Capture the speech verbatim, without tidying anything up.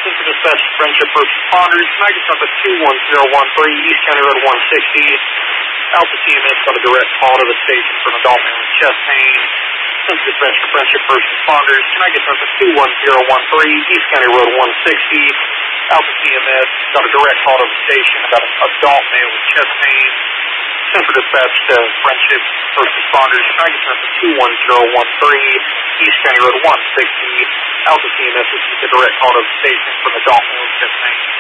Central Dispatch Friendship First Responders. Can I get something two one zero one three East County Road one sixty? Alpha C M S got a direct call to the station from a adult man with chest pain. Central Dispatch Friendship First Responders. Can I get something two one zero one three East County Road one sixty? Alpha C M S got a direct call to the station about an adult male with chest pain. Central Dispatch to Friendship First Responders. Can I get something two one zero one three East County Road one sixty? Alpha C M S received a direct call to the station from adult male with chest pain.